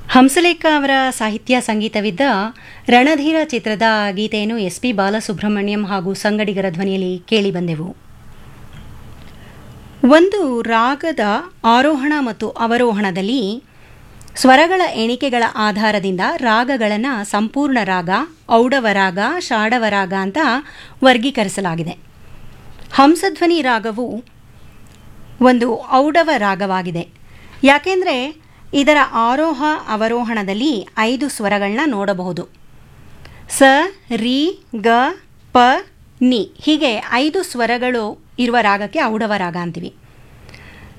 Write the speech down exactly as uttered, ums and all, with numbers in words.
ಹಂಸಲೇಖ ಅವರ ಸಾಹಿತ್ಯ ಸಂಗೀತವಿದ್ದ ರಣಧೀರ ಚಿತ್ರದ ಗೀತೆಯನ್ನು ಎಸ್ ಪಿ ಬಾಲಸುಬ್ರಹ್ಮಣ್ಯಂ ಹಾಗೂ ಸಂಗಡಿಗರ ಧ್ವನಿಯಲ್ಲಿ ಕೇಳಿಬಂದೆವು. ಒಂದು ರಾಗದ ಆರೋಹಣ ಮತ್ತು ಅವರೋಹಣದಲ್ಲಿ ಸ್ವರಗಳ ಎಣಿಕೆಗಳ ಆಧಾರದಿಂದ ರಾಗಗಳನ್ನು ಸಂಪೂರ್ಣ ರಾಗ, ಔಡವ ರಾಗ, ಷಾಡವ ರಾಗ ಅಂತ ವರ್ಗೀಕರಿಸಲಾಗಿದೆ. ಹಂಸಧ್ವನಿ ರಾಗವು ಒಂದು ಔಡವ ರಾಗವಾಗಿದೆ. ಯಾಕೆಂದರೆ ಇದರ ಆರೋಹ ಅವರೋಹಣದಲ್ಲಿ ಐದು ಸ್ವರಗಳನ್ನ ನೋಡಬಹುದು. ಸ, ರಿ, ಗ, ಪ, ನಿ ಹೀಗೆ ಐದು ಸ್ವರಗಳು ಇರುವ ರಾಗಕ್ಕೆ ಔಡವ ರಾಗ ಅಂತೀವಿ.